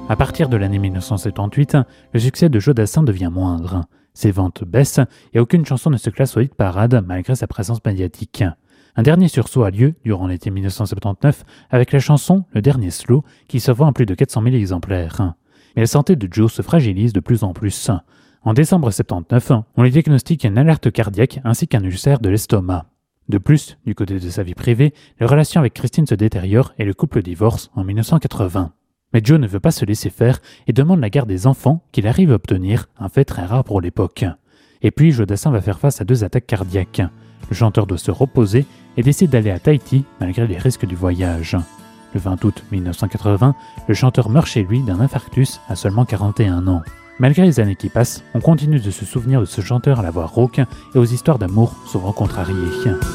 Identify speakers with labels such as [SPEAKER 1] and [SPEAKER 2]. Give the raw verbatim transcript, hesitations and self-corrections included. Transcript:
[SPEAKER 1] À partir de l'année mille neuf cent soixante-dix-huit, le succès de Jodassin devient moindre. Ses ventes baissent et aucune chanson ne se classe au hit parade malgré sa présence médiatique. Un dernier sursaut a lieu durant l'été mille neuf cent soixante-dix-neuf avec la chanson Le Dernier Slow qui se vend à plus de quatre cent mille exemplaires. Mais la santé de Joe se fragilise de plus en plus. En décembre soixante-dix-neuf, on lui diagnostique une alerte cardiaque ainsi qu'un ulcère de l'estomac. De plus, du côté de sa vie privée, la relation avec Christine se détériore et le couple divorce en mille neuf cent quatre-vingts. Mais Joe ne veut pas se laisser faire et demande la garde des enfants qu'il arrive à obtenir, un fait très rare pour l'époque. Et puis, Jodassin va faire face à deux attaques cardiaques. Le chanteur doit se reposer et décide d'aller à Tahiti malgré les risques du voyage. Le vingt août mille neuf cent quatre-vingts, le chanteur meurt chez lui d'un infarctus à seulement quarante et un ans. Malgré les années qui passent, on continue de se souvenir de ce chanteur à la voix rauque et aux histoires d'amour souvent contrariées.